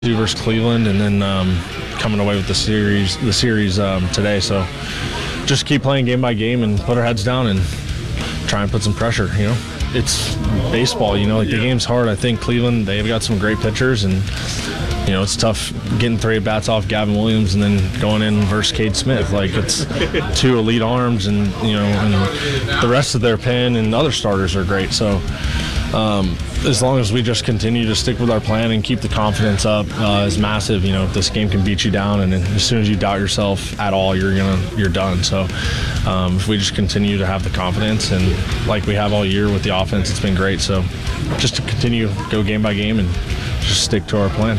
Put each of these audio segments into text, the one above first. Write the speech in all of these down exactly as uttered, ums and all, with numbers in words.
versus Cleveland, and then um, coming away with the series the series um, today. So just keep playing game by game and put our heads down and try and put some pressure. You know, it's baseball. You know, like the game's hard. I think Cleveland, they've got some great pitchers, and you know it's tough getting three at bats off Gavin Williams and then going in versus Cade Smith. Like it's two elite arms, and you know, and the rest of their pen and other starters are great. So. Um, as long as we just continue to stick with our plan and keep the confidence up, uh, is massive. You know, this game can beat you down, and then as soon as you doubt yourself at all, you're gonna you're done. So, um, if we just continue to have the confidence and like we have all year with the offense, it's been great. So, just to continue go game by game and just stick to our plan.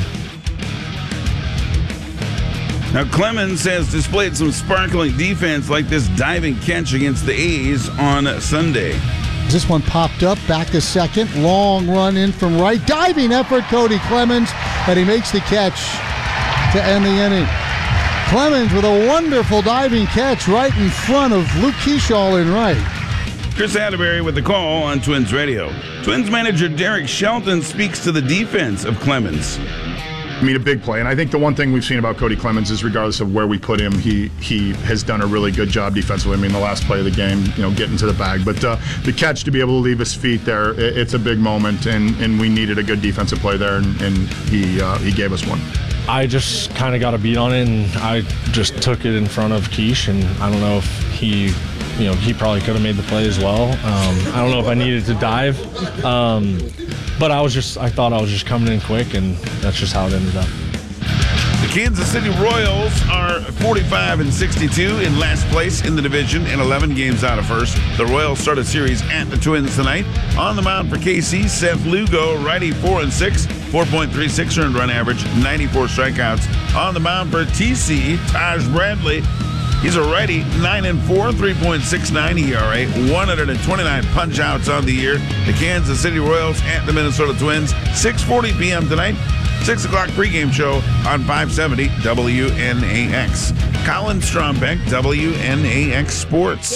Now, Clemens has displayed some sparkling defense like this diving catch against the A's on Sunday. This one popped up, back to second. Long run in from right. Diving effort, Cody Clemens, and he makes the catch to end the inning. Clemens with a wonderful diving catch right in front of Luke Keyshaw in right. Chris Atterbury with the call on Twins Radio. Twins manager Derek Shelton speaks to the defense of Clemens. I mean, a big play. And I think the one thing we've seen about Cody Clemens is regardless of where we put him, he he has done a really good job defensively. I mean, the last play of the game, you know, getting to the bag. But uh, the catch to be able to leave his feet there, it, it's a big moment, and, and we needed a good defensive play there, and, and he uh, he gave us one. I just kind of got a beat on it, and I just took it in front of Keish, and I don't know if he, you know, he probably could have made the play as well. Um, I don't know if I needed to dive. Um, But I was just, I thought I was just coming in quick, and that's just how it ended up. The Kansas City Royals are forty-five and sixty-two in last place in the division and eleven games out of first. The Royals start a series at the Twins tonight. On the mound for K C, Seth Lugo, righty four and six, four point three six earned run average, ninety-four strikeouts. On the mound for T C, Taj Bradley. He's a righty, nine and four, three point six nine E R A, one hundred twenty-nine punch-outs on the year. The Kansas City Royals at the Minnesota Twins, six forty p.m. tonight, six o'clock pregame show on five seventy W N A X. Colin Strombeck, W N A X Sports.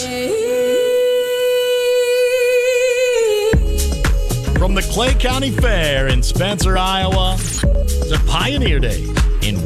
From the Clay County Fair in Spencer, Iowa, to Pioneer Days